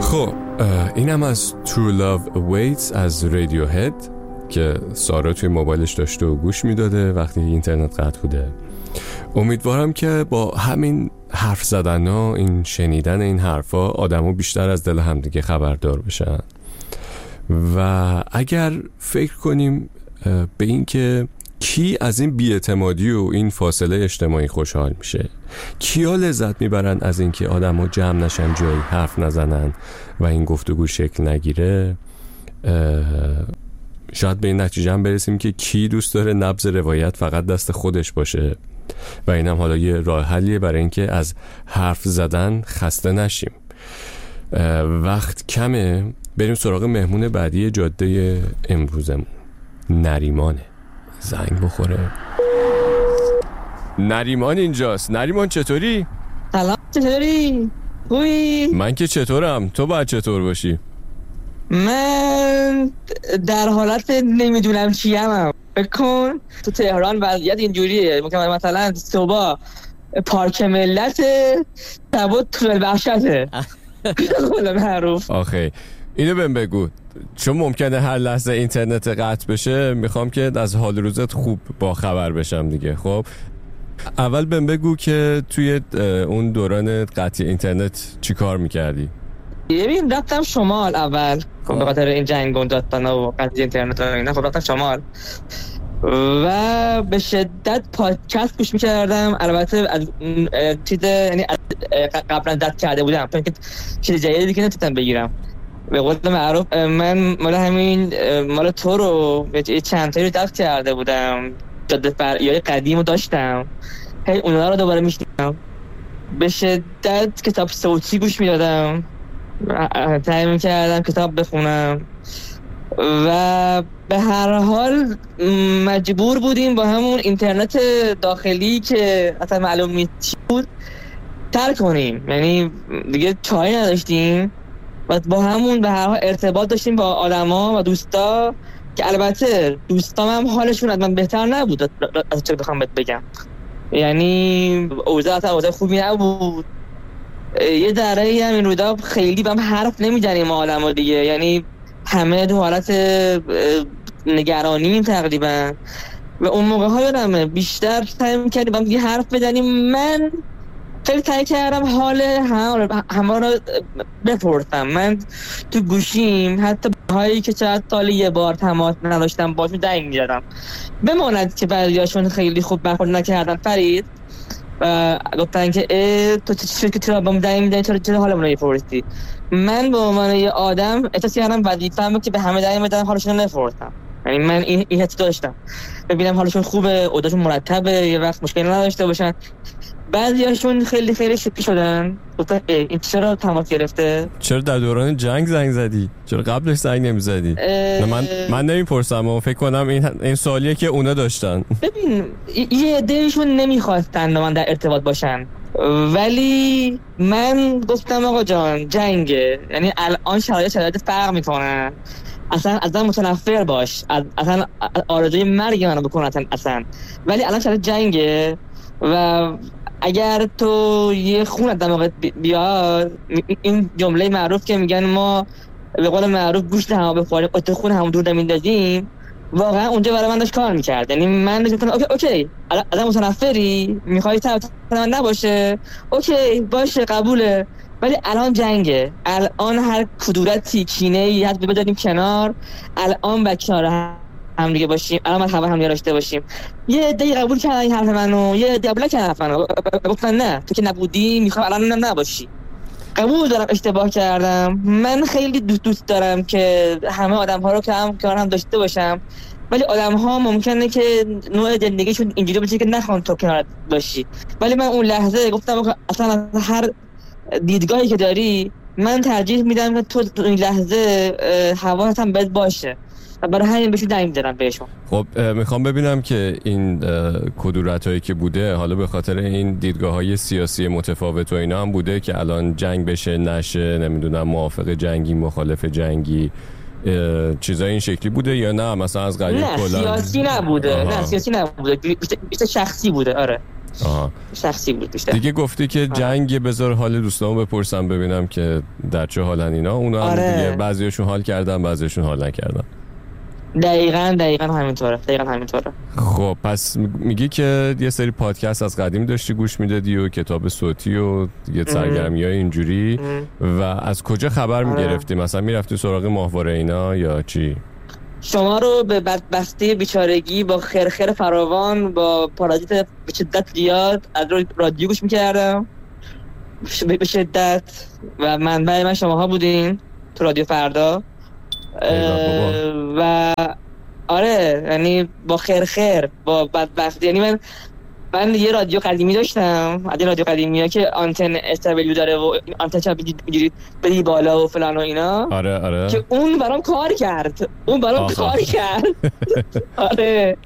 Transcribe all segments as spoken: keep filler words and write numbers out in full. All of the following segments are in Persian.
خب اینم از True Love Awaits از رادیوهد که سارا توی موبایلش داشته و گوش میداده وقتی اینترنت قطع بوده. امیدوارم که با همین حرف زدن ها، این شنیدن این حرفا، آدمو بیشتر از دل همدیگه خبردار بشن. و اگر فکر کنیم به این که کی از این بی‌اعتمادی و این فاصله اجتماعی خوشحال میشه، کیا لذت میبرن از این که آدم ها جمع نشن، جایی حرف نزنن و این گفتگو شکل نگیره، شاید به این نتیجه هم برسیم که کی دوست داره نبض روایت فقط دست خودش باشه. و اینم حالا یه راه حلیه برای اینکه از حرف زدن خسته نشیم. وقت کمه، بریم سراغ مهمون بعدی جاده امروزمون. نریمانه. زنگ بخوره. نریمان اینجاست. نریمان چطوری؟ سلام، چطوری؟ خوبی؟ من که چطورم، تو باید چطور باشی؟ من در حالت نمیدونم چیم. بکن تو تهران وضعیت اینجوریه، مثلا صبح پارک ملت، شبا طول بخشته. قول معروف. آخه اینو بهم بگو، چون ممکنه هر لحظه اینترنت قطع بشه، میخوام که از حال روزت خوب با خبر بشم دیگه. خب اول بهم بگو که توی اون دوران قطع اینترنت چی کار میکردی؟ ببین رفتم شمال اول، خب به خاطر این جنگ و داستانا و قطع اینترنت و اینا. خب رفتم شمال و به شدت پادکست گوش میکردم. البته از چیز، یعنی قبلا دست کرده بودم چون که چیز جدیدی که نتونستم بگیرم. به قول معروف من مال همین مال تو رو چند تایی رو دست کرده بودم، جاده فرعی قدیم رو داشتم، هی اونا رو دوباره میشنیدم. به شدت کتاب صوتی گوش میدادم، سعی میکردم کتاب بخونم و به هر حال مجبور بودیم با همون اینترنت داخلی که اصلا معلوم نیست بود ترک کنیم. یعنی دیگه چایی نداشتیم و با همون به هر حال ارتباط داشتیم با آدما و دوستا که البته دوستام هم حالشون از من بهتر نبود از چه بخوام بهت بگم. یعنی اوضاع اصلا اوضاع خوبی نبود. یه درهی هم این رودا خیلی با هم حرف نمی‌زنیم ما آدما دیگه، یعنی همه تو حالت نگرانیم تقریبا. و اون موقع ها یادمه بیشتر سعی می‌کردیم با هم دیگه حرف بزنیم. من خیلی سعی کردم حال همه رو بپرسم. من تو گوشیم حتی هایی که چند سالی یه بار تماس نداشتم باشون زنگ می‌زدم، بماند که بعضیاشون خیلی خوب برخورد نکردن فرید و گفتن که تو چه که تو با من زنگ می‌زنی، چرا چرا حالمون رو می‌پرسی. من به عنوان یه آدم احساس کردم وظیفه‌مه که به همه زنگ بزنم حالشون رو نپرسم. یعنی من این این حس داشتم، ببینم حالشون خوبه، اوضاعشون مرتبه، یه وقت مشکلی نداشته باشن. بعضیاشون خیلی خیلی شوکی شدن، گفتن این چرا تماس گرفته؟ چرا در دوران جنگ زنگ زدی؟ چرا قبلش زنگ نمی‌زدی؟ اه... من من نمیپرسم و فکر کنم این این سوالیه که اونا داشتن. ببین یه عده‌شون نمیخواستن با من در ارتباط باشن، ولی من گفتم آقا جان جنگه، یعنی الان شرایط شرایط فرق میکنن، اصلا ازم متنفر باش، اصلا آرزوی مرگ منو بکن اصلا، ولی الان شرایط جنگه و اگر تو یه خون از دماغت بیاد، این جمله معروف که میگن ما به قول معروف گوشت همو بخوریم قطع خون همو دور نمیندازیم، واقعا اونجا برای من داشت کار میکرد. یعنی من داشتم اوکی اوکی ازم متنفری، میخوای طرف من نباشه، اوکی باشه قبوله، ولی الان جنگه، الان هر کدورتی کینه‌ای حد بذاریم کنار، الان با کنار هم دیگه باشیم، الان من خبر هم دیگه داشته باشیم. یه عده قبول کردن این حرف منو، یه عده قبول نکردن حرف منو، گفتن نه تو که نبودی میخوام الان نباشی. قبول دارم اشتباه کردم، من خیلی دوست دوست دارم که همه آدم ها رو که هم کنار هم داشته باشم، ولی آدم ها ممکنه که نوع زندگیشون اینجوری باشه که نخوان تو کنار باشی. ولی من اون لحظه گفتم اصلا هر دیدگاهی که داری من ترجیح میدم که تو این لحظه حواست هم بد باشه و برای همین بهشون زنگ می‌زنم بهشون. خب میخوام ببینم که این کدورتایی که بوده حالا به خاطر این دیدگاه‌های سیاسی متفاوت و اینا هم بوده که الان جنگ بشه نشه، نمیدونم موافق جنگی مخالف جنگی چیزای این شکلی بوده یا نه مثلا از قضیه کلا؟ نه سیاسی نبوده. آها. نه سیاسی نبوده، بیشتر شخصی بوده. آره آها. شخصی بود بیشتر. دیگه گفتی که جنگ بذار حال دوستامو بپرسم ببینم که در چه حالن اینا. اونا هم آره. دیگه بعضیاشون حال کردن بعضیاشون حال نکردن. دقیقاً دقیقاً همینطوره. دقیقاً همینطوره. خب پس میگی که یه سری پادکست از قدیم داشتی گوش میدادی و کتاب صوتی و یه سرگرمی‌های اینجوری و از کجا خبر میگرفتی؟ مثلا میرفتی سراغ ماهواره اینا یا چی؟ شما رو به بدبختی بیچارگی با خرخر فراوان با پارازیت به شدت زیاد از رادیو گوش میکردم به شدت و منبع من شماها بودین تو رادیو فردا و آره یعنی با خرخر با بدبختی. یعنی من من یه رادیو قدیمی داشتم، از این رادیو قدیمی ها که آنتن استابلیو داره و آنتن چا بگیرید بدی بالا و فلان و اینا. آره آره که اون برام کار کرد اون برام آخه. کار کرد آره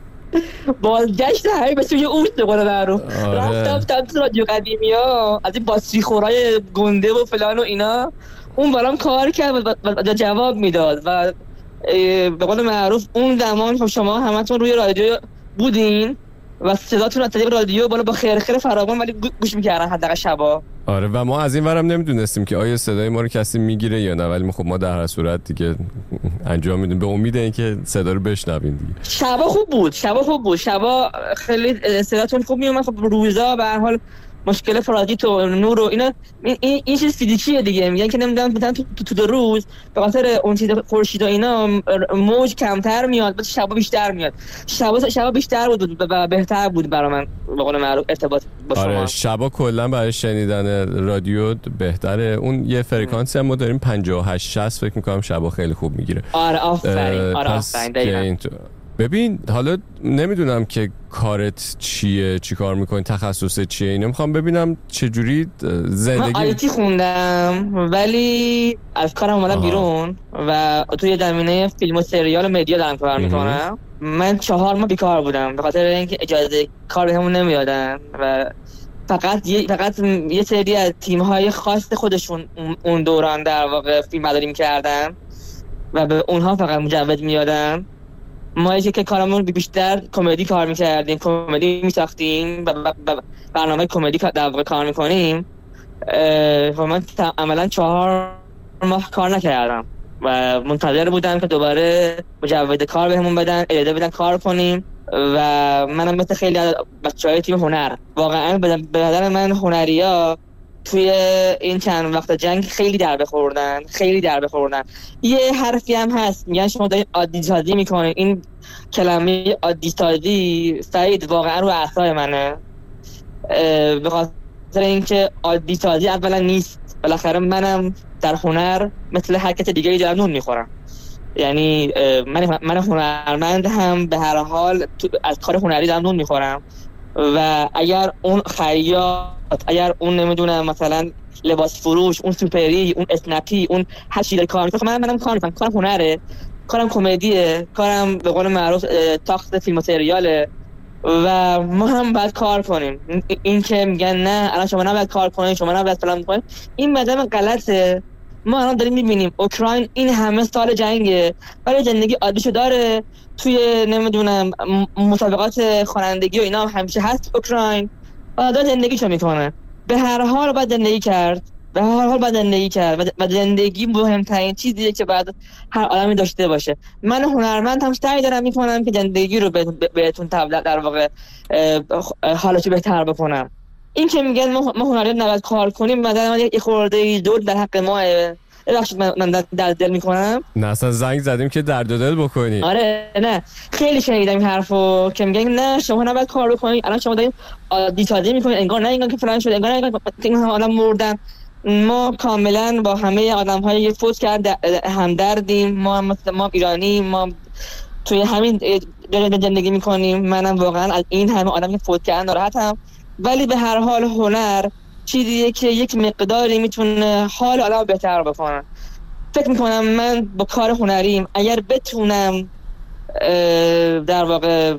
بازگشت همه به سوی اوست به قول معروف. رفتم تمت رادیو قدیمی ها از این باسری خورای گنده و فلان و اینا، اون برام کار کرد و, و, و جواب میداد و به قول معروف اون زمان خب شما همتون روی رادیو بودین و صداتون از طریق رادیو بالا با خرخر فراوان ولی گوش میکردن حداقل شبا. آره و ما از این ورم نمیدونستیم که آیا صدای ما رو کسی میگیره یا نه، ولی خب ما در هر صورت دیگه انجام میدیم به امید اینکه صدا رو بشنویم دیگه. شبا خوب بود شبا خوب بود شبا خیلی صداتون خوب میومد. خب روزا به هر حال مشکل فرادیت و نور و اینا این این, این چیز فیزیکیه دیگه. میگن که نمیدونم مثلا تو تو, تو روز به خاطر اون چیز خورشید و اینا موج کمتر میاد بعد شبا بیشتر میاد. شبا شبا بیشتر بود و بهتر بود برای من به قول معروف ارتباط با شما. آره شبا کلا برای شنیدن رادیو بهتره. اون یه فرکانسی هم ما داریم پنجاه و هشت شصت فکر می‌کنم شبا خیلی خوب میگیره. آره آفرین آره آفرین. ببین حالا نمیدونم که کارت چیه، چی کار میکنی، تخصصت چیه، اینو میخوام ببینم چجوری زندگی. من آیتی خوندم ولی از کارم اومدم بیرون و توی زمینه فیلم و سریال و مدیا دارم کار میکنم. من چهار ماه بیکار بودم به خاطر اینکه اجازه کار بهمون نمیدادن و فقط یه فقط یه سری از تیم‌های خاص خودشون اون دوران در واقع فیلم برداری می‌کردن و به اونها فقط مجوز میدادن. ما یکی که کارمون بیشتر کمدی کار میکردیم، کمدی میساختیم و برنامه کمدی در واقع کار میکنیم. خب من عملا چهار ماه کار نکردم و منتظر بودم که دوباره مجوز کار بهمون بدن، اجازه بدن کار کنیم و منم مثل خیلی از بچه‌های تیم هنر واقعا به نظر من هنریا توی این چند وقت جنگ خیلی در بخوردن خیلی در بخوردن. یه حرفی هم هست میگن شما دارین عادی سازی میکنه. این کلمه عادی سازی سعید واقعا رو اعصاب منه به خاطر اینکه عادی سازی اولا نیست. بالاخره منم در هنر مثل هر کس دیگه‌ای دارم نون میخورم. یعنی من من هنرمند هم به هر حال از کار هنری دارم نون میخورم و اگر اون خیاط، اگر اون نمیدونم مثلا لباس فروش، اون سوپری، اون اسنپی، اون هر چیزی کار میکنه، من منم کار میکنم. کارم هنره، کارم کمدیه، کارم به قول معروف تاخت فیلم و سریاله و ما هم باید کار کنیم. این که میگن نه الان شما نباید کار کنید، شما نباید فلان کنید، این مدام غلطه. ما الان داریم میبینیم اوکراین این همه سال جنگه ولی زندگی عادیشو داره. توی نمیدونم مسابقات خوانندگی و اینا هم همیشه هست اوکراین و داره زندگیشو میکنه. به هر حال باید زندگی کرد به هر حال باید زندگی کرد و زندگی مهمترین چیزیه که باید هر آدمی داشته باشه. من هنرمند هم سعی دارم میکنم که زندگی رو بهتون تبدیل در واقع حالتو بهتر بکنم. این که میگن ما هنری نباید کار کنیم مثلا من یه خورده دور در حق ما ببخشید من در دل میکنم. نه اصلا زنگ زدیم که درد دل بکنی. آره نه خیلی شنیدم این حرفو که میگن نه شما نباید کار بکنید، الان شما دارین عادی سازی میکنید، انگار نه انگار که فلان شده، انگار نه این آدم مردن. ما کاملا با همه آدم‌های فوت کرد همدردیم. ما مثلا ما ایرانی، ما توی همین زندگی میکنیم. منم واقعا از این همه آدمی که فوت کردن ناراحتم، ولی به هر حال هنر چیزیه که یک مقداری میتونه حال آدم بهتر بکنه. فکر میکنم من با کار هنریم اگر بتونم در واقع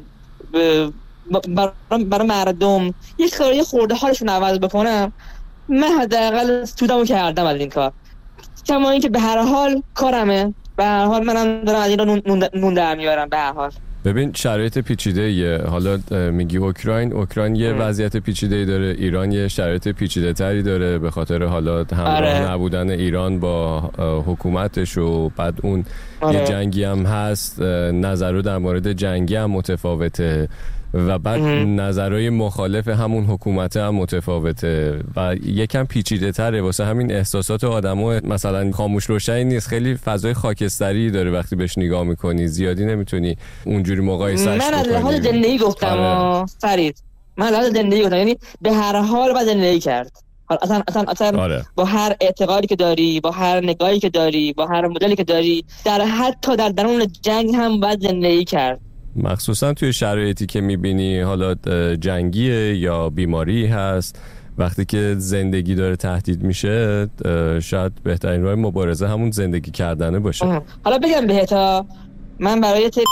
برای مردم یک کاری خورده حالشون عوض بکنم، من حداقل سودمو کردم از این کار. کما اینکه به هر حال کارمه، به هر حال منم دارم از این رو نون در میارم. به هر حال ببین شرایط پیچیده یه. حالا میگی اوکراین اوکراین یه وضعیت پیچیده داره، ایران یه شرایط پیچیده تری داره به خاطر حالا همراه آره. نبودن ایران با حکومتش و بعد اون آره. یه جنگی هم هست، نظر در مورد جنگی هم متفاوته و بعد نظرهای مخالف همون حکومت هم متفاوته و یکم پیچیده تره. واسه همین احساسات آدمو مثلا خاموش روشنی نیست، خیلی فضای خاکستری داره وقتی بهش نگاه میکنی، زیادی نمیتونی اونجوری مقایسهش بکنی. من از لحاظ زندگی گفتم آره. فرید من از لحاظ زندگی گفتم، یعنی به هر حال باید زندگی کرد. اصلا اصلا اصلا آره. با هر اعتقادی که داری، با هر نگاهی که داری، با هر مدلی که داری، در حتی در درون جنگ هم باید زندگی کرد. مخصوصا توی شرایطی که میبینی حالا جنگیه یا بیماری هست، وقتی که زندگی داره تهدید میشه، شاید بهترین راه مبارزه همون زندگی کردنه باشه. اه. حالا بگم بهتا من برای ت...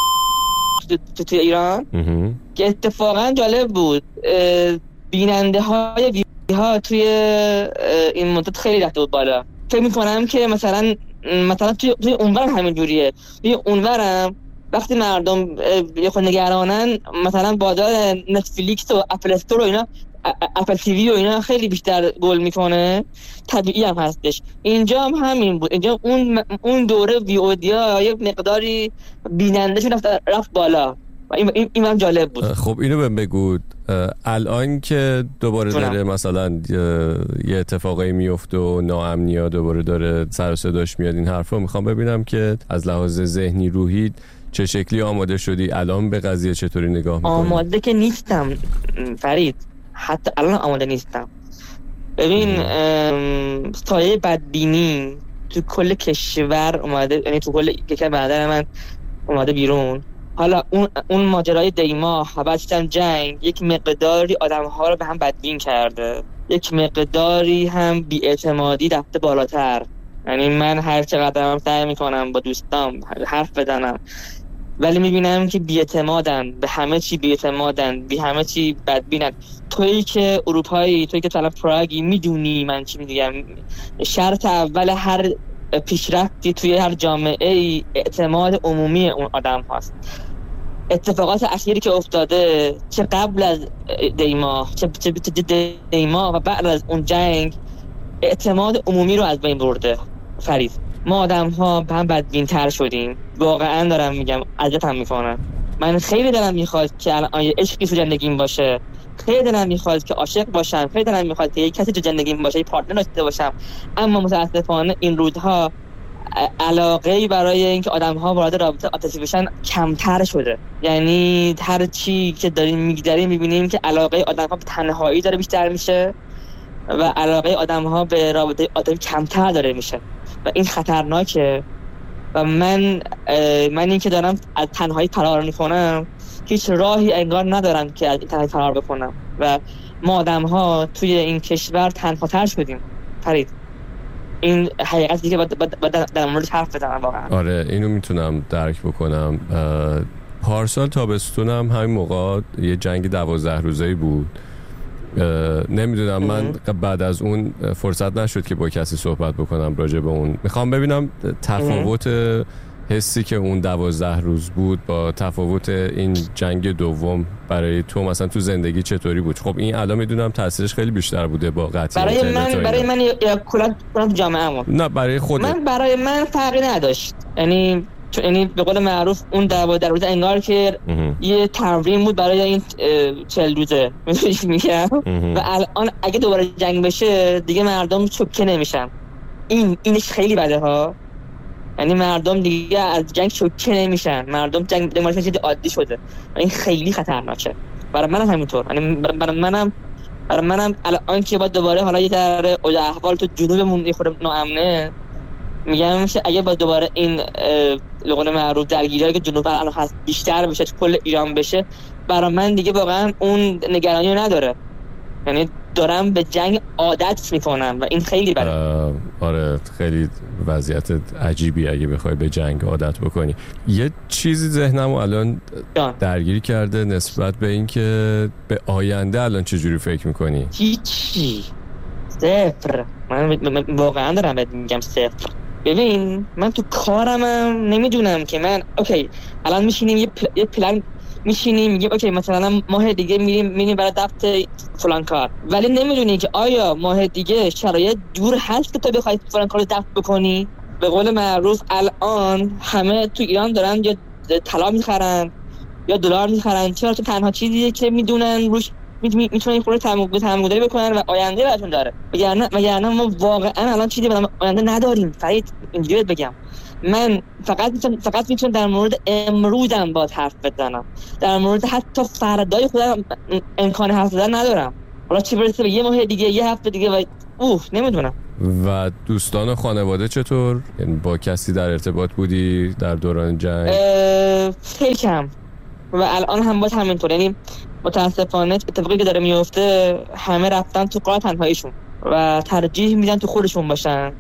تو توی ایران اه. که اتفاقا جالب بود، بیننده های ویدیو ها توی این مدت خیلی رفته بود بالا. فکر میکنم که مثلا مثلا توی توی اونور همین جوریه، توی اونورم وقتی مردم یه خود نگرانن، مثلا بازار نتفلیکس و اپل استور و اینا، اپل تیوی و اینا خیلی بیشتر گل میکنه، طبیعی هم هستش. اینجا هم همین بود، اینجا اون اون دوره وی او دی ها یه مقداری بینندهشون رفت رفت بالا و این این, این هم جالب بود. خب اینو بهم بگو، الان که دوباره داره مثلا یه اتفاقی میفته و ناامنی‌ها دوباره داره سر و صداش میاد، این حرفا میخوام ببینم که از لحاظ ذهنی روحی چه شکلی آماده شدی؟ الان به قضیه چطوری نگاه میکنی؟ آماده که نیستم فرید، حتی الان آماده نیستم. ببین سایه بدبینی تو کل کشور اومده، یعنی تو کل کشور بعدر من اومده بیرون. حالا اون اون ماجرای دیما بعدش جنگ یک مقداری آدم‌ها رو به هم بدبین کرده، یک مقداری هم بی‌اعتمادی رفته بالاتر. یعنی من هر چقدر هم سعی میکنم با دوستام حرف بزنم، ولی میبینم که بی‌اعتمادن، به همه چی بی‌اعتمادن، بی همه چی بدبینن. تویی که اروپایی، تویی که طرف پراگی، میدونی من چی میگم. شرط اول هر پیشرفتی توی هر جامعه اعتماد عمومی اون آدم هست. اتفاقات اخیری که افتاده، چه قبل از دیما چه چه دیما و بعد از اون جنگ، اعتماد عمومی رو از بین برده فرید. ما آدم ها هم بدبین‌تر شدیم، واقعا دارم میگم، اذیتم میکنن. من خیلی دلم میخواد که الان یه عشقی تو زندگیم باشه، خیلی دلم میخواد که عاشق باشم، خیلی دلم میخواد که یه کسی تو زندگیم باشه، یه پارتنر داشته باشم، اما متاسفانه این روزها علاقه‌ای برای اینکه آدم‌ها وارد رابطه عاطفی بشن کمتر شده. یعنی هر چی که داریم میگذریم میبینیم که علاقه آدم‌ها به تنهایی داره بیشتر میشه و علاقه آدم‌ها به رابطه عاطفی کمتر داره میشه و این خطرناکه. و من من این که دارم از تنهایی فرار میکنم، هیچ راهی انگار ندارم که از این تنهایی فرار بکنم و ما آدم‌ها توی این کشور تنهاتر شدیم فرید. این حقیقتی که باید در موردش حرف بزنم واقعا. آره اینو میتونم درک بکنم. پارسال تابستونم همین موقع یه جنگ دوازده روزه‌ای بود. نمیدونم من بعد از اون فرصت نشد که با کسی صحبت بکنم راجع به اون. میخوام ببینم تفاوت حسی که اون دوازده روز بود با تفاوت این جنگ دوم برای تو مثلا تو زندگی چطوری بود؟ خب این الان میدونم تاثیرش خیلی بیشتر بوده با قطعیت. برای من برای من یا کلا جامعه‌مون. نه برای خودت. من برای من فرقی نداشت. یعنی یعنی به قول معروف اون دوازده روزه انگار که یه تمرین بود برای این چهل روزه میگم و الان اگه دوباره جنگ بشه دیگه مردم چوکه نمیشن. این اینش خیلی بده ها. یعنی مردم دیگه از جنگ شوکه نمیشن، مردم جنگ دمارش چیز عادی شده و این خیلی خطرناکه. برای منم همینطور. یعنی برای منم برای منم الان که بعد دوباره حالا یه ذره احوال تو جنوبمون یه خورده ناامنه، میگم که اگه با دوباره این لغون معروف درگیریایی که جنوب الان هست بیشتر بشه، کل ایران بشه، برای من دیگه واقعا اون نگرانی رو نداره. یعنی دارم به جنگ عادت میکنم و این خیلی بده. آره خیلی وضعیت عجیبی اگه بخوای به جنگ عادت بکنی. یه چیزی ذهنمو الان درگیری کرده نسبت به این که به آینده الان چجوری فکر میکنی؟ هیچی، صفر. من واقعا دارم بهت میگم صفر. ببین من تو کارمم نمیدونم که من اوکی الان میشینیم یه, پل... یه پلن میشینیم میگیم اوکی مثلا ماه دیگه میریم میریم برای دفعه فلان کار، ولی نمیدونی که آیا ماه دیگه شرایط جور هست که تو بخوای فلان کارو دفع بکنی. به قول معروف الان همه تو ایران دارن یا طلا میخرن یا دلار میخرن، چرا؟ تو تنها چیزیه که میدونن روش میتونن این خورده تمام‌گذاری بکنن و آینده براشون داره. وگرنه وگرنه ما واقعا الان چیزی به آینده نداریم. فرید اینجوری بگم من فقط میتونم فقط میتونم در مورد امروزم باز حرف بزنم، در مورد حتی فردای خودم امکان حرف زدن ندارم. حالا چی برسه به یه ماه دیگه، یه هفته دیگه و اوه نمیدونم. و دوستان و خانواده چطور؟ یعنی با کسی در ارتباط بودی در دوران جنگ؟ خیلی کم و الان هم باز همینطور. یعنی متاسفانه اتفاقی که داره میفته همه رفتن تو قار تنهاییشون و ترجیح میدن تو خودشون باشن.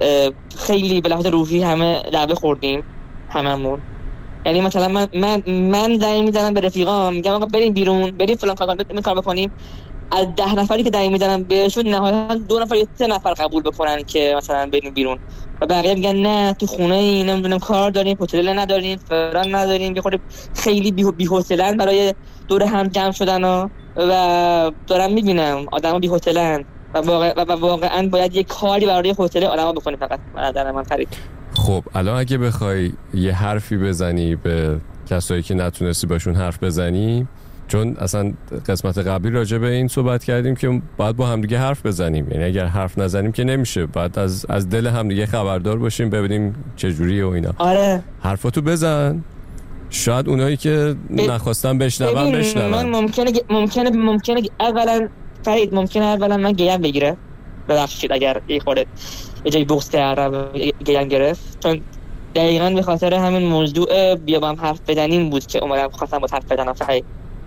خیلی به لحاظ روحی همه لعبه خوردیم هممون. یعنی مثلا من من من زنگ میزنم به رفیقام میگم آقا بریم بیرون، بریم فلان کار کنیم، کار بکنیم. از ده نفری که زنگ میزنم بهشون نهایتا دو نفر یا سه نفر قبول بکنن که مثلا بریم بیرون و بقیه میگن نه تو خونه ای نمیدونم کار داریم، هتل نداریم، فلان نداریم. یه خورده خیلی بی‌حوصله‌ان برای دور هم جمع شدن و و دارم میبینم آدما بی‌حوصله‌ان و واقعا و واقعا باید یه کاری برای حوصله آدما بکنیم. فقط در من فرید. خب الان اگه بخوای یه حرفی بزنی به کسایی که نتونستی باشون حرف بزنی، چون اصلا قسمت قبلی راجع به این صحبت کردیم که باید با همدیگه حرف بزنیم، یعنی اگر حرف نزنیم که نمیشه، باید از از دل همدیگه خبردار باشیم ببینیم چه جوریه و اینا. آره حرفاتو بزن، شاید اونایی که ب... نخواستن بشنون بشنون. من ممکنه ممکنه ممکنه اولا فرید ممکنه اولا من گیم بگیره، ببخشید اگر یه خورده یه جایی بوکس کردم گیم گرفت، چون دقیقاً به خاطر همین موضوع بیا با هم حرف بزنیم بود که اومدم خواستم با حرف بزنم. فرید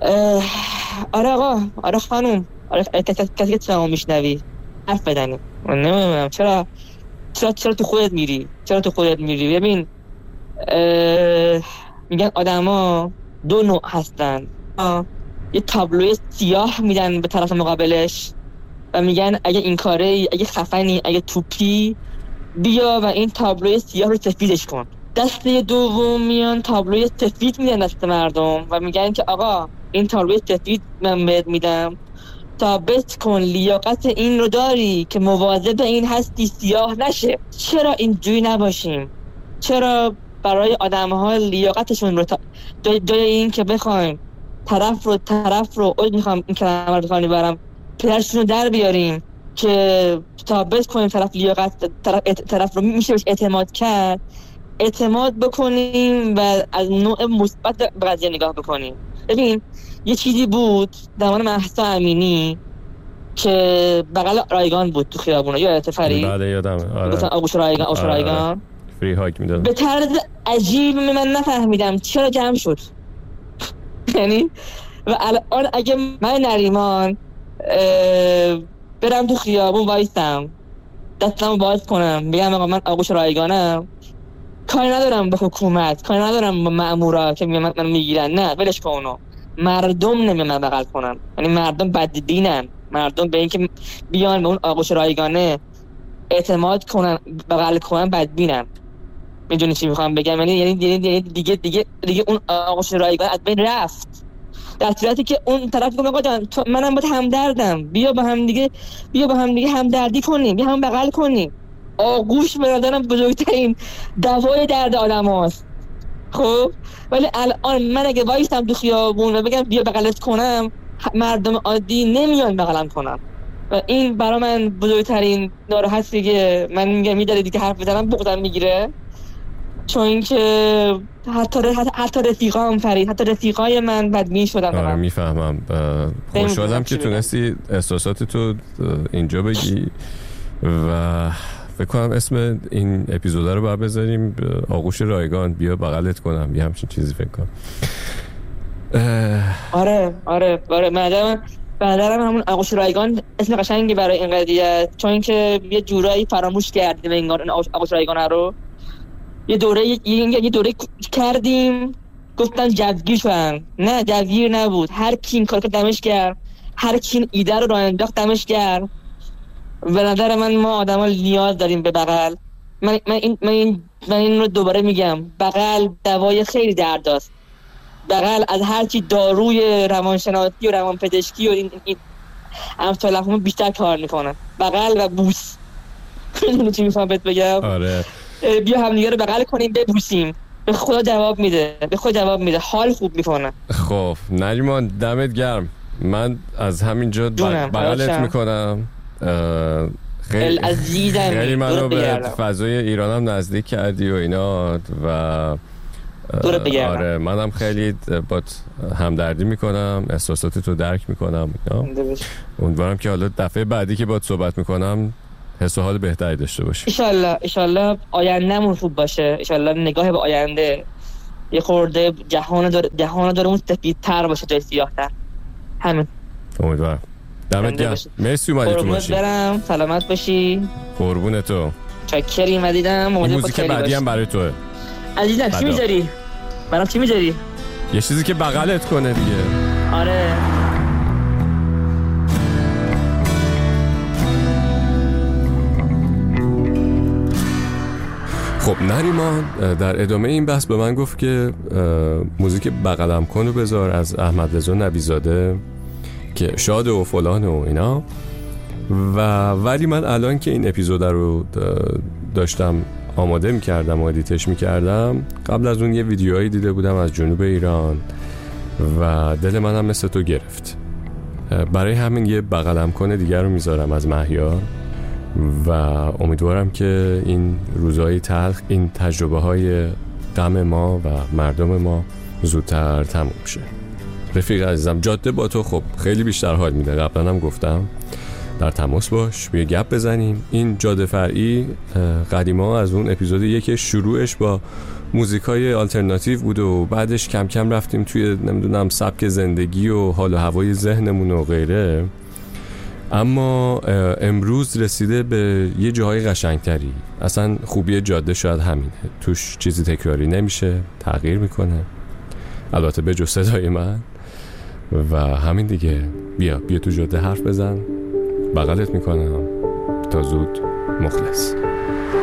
آره آقا، آره خانوم، آره کسی که تو میشنوی حرف بزنیم. من نمیدونم چرا چرا چرا تو خودت میری چرا تو خودت میری ببین میگن آدما دو نوع هستن، یه تابلوی سیاه میدن به طرف مقابلش و میگن اگه این کاره، اگه خفنی، اگه توپی، بیا و این تابلوی سیاه رو سفیدش کن. دسته دوم میان تابلوی سفید میدن دست مردم و میگن که آقا این تابلوی سفید من بهت میدم، ثابت کن لیاقت این رو داری که مواظب این هستی سیاه نشه. چرا اینجوری نباشیم؟ چرا برای آدم‌ها لیاقتشون رو تا... جای این که بخوایم طرف رو طرف رو اوج میخوام این کلمه رو بخوام برم پدرشون رو در بیاریم که ثابت کنیم طرف لیاقت طرف, طرف رو میشه بهش اعتماد کرد، اعتماد بکنیم و از نوع مثبت به قضیه نگاه بکنیم. ببین یه چیزی بود زمان مهسا امینی که بغل رایگان بود تو خیابونا، یادت فرید؟ بله یادمه. آره مثلا آغوش رایگان آغوش آره. رایگان فری هاگ میداد. به طرز عجیب من نفهمیدم چرا جمع شد. یعنی و الان اگه من نریمان برم تو خیابون وایسم دستمو باز کنم بگم آقا من آغوش رایگانم، کاری ندارم به حکومت، کاری ندارم با مأمورا که من منو میگیرن، نه ولش کن اونو. مردم نمیان بغل کنن، یعنی مردم بدبینن، مردم به این که بیان به اون آغوش رایگانه اعتماد کنن بغل کنن بدبینن. میدونی چی میخوام بگم؟ یعنی یعنی دیگه دیگه دیگه اون آغوش رایگان از بین رفت، در صورتی که اون طرف میگه آقا جان منم باهات همدردم، بیا با هم دیگه بیا با هم دیگه همدردی کنیم، بیا هم بغل کنیم. آغوش به نظرم بزرگترین دوای درد آدم هاست. خب ولی الان من اگه وایستم تو خیابون و بگم بیا بغلت کنم، مردم عادی نمیان بغلم کنم و این برای من بزرگترین ناراحتی که من میگم میداره دیگه حرف بزنم بغضم میگیره. چون اینکه حتی حتی رفیقام فرید حتی رفیقای من بدبین شدن. آره میفهمم. خوشحالم که تونستی احساسات تو اینجا بگی و فکر کنم اسم این اپیزود رو باید بذاریم آغوش رایگان، بیا بغلت کنم، یه همچین چیزی فکر کنم. آره آره آره مادام بعدم همون آغوش رایگان اسم قشنگی برای این قضیه، چون اینکه یه جورایی فراموش کردیم انگار این آغوش رایگان رو. یه دوره یه, یه دوره کردیم گفتن جوگیر شدن، نه جوگیر نبود، هر کی این کار که دمش کرد، هر کی این ایده رو راه انداخت دمش کرد. به نظر من ما آدما نیاز داریم به بغل من من این من این من این رو دوباره میگم، بغل دوای خیلی درداست. بغل از هر چی داروی روانشناسی و روانپزشکی و این این امثال هم بیشتر کار میکنه. بغل و بوس. خیلی چی میفهم بهت بگم. آره. بیا هم دیگه رو بغل کنیم ببوسیم. به خدا جواب میده. به خدا جواب میده. حال خوب میکنه. خب نریمان دمت گرم. من از همینجا بغلت میکنم. خیلی خیلی منو به فضای ایرانم نزدیک کردی و اینا و آره منم خیلی با همدردی میکنم، احساساتتو درک میکنم اینا. امیدوارم که حالا دفعه بعدی که باهات صحبت میکنم حس و حال بهتری داشته باشی. ان شاء الله ان شاء الله آیندهمون خوب باشه. ان شاء الله نگاه به آینده یه خورده جهان داره جهان داره اون سفیدتر باشه جای سیاه‌تر. همین. امیدوارم. دمت گرم. مرسی اومدی تو ماشین. برم سلامت باشی. قربون تو. چاکری مدیدم. موزیک بعدی هم برای توه. عزیزم چی میذاری؟ برام چی میذاری؟ یه چیزی که بغلت کنه دیگه. آره. خب نریمان در ادامه این بحث به من گفت که موزیک بغلم کن رو بذار از احمد رضا نبیزاده که شاد و فلان و اینا. و ولی من الان که این اپیزود رو داشتم آماده میکردم و ادیتش میکردم، قبل از اون یه ویدیوهایی دیده بودم از جنوب ایران و دل منم مثل تو گرفت. برای همین یه بغلم کنه دیگر رو میذارم از مهیار و امیدوارم که این روزهای تلخ، این تجربه های غم ما و مردم ما زودتر تموم شه. رفیق عزیزم جاده با تو خب خیلی بیشتر حال میده. قبلا هم گفتم در تماس باش، بیا گپ بزنیم. این جاده فرعی قدیما از اون اپیزود یک شروعش با موزیکای آلترناتیو بود و بعدش کم کم رفتیم توی نمیدونم سبک زندگی و حال و هوای ذهنمون و غیره. اما امروز رسیده به یه جاهای قشنگتری. اصلا خوبی جاده شاید همینه، توش چیزی تکراری نمیشه، تغییر میکنه، البته به جز صدای من. و همین دیگه، بیا بیا تو جاده حرف بزن، بغلت میکنم. تا زود، مخلص.